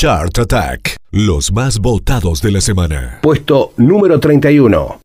Chart Attack, los más votados de la semana. Puesto número 31.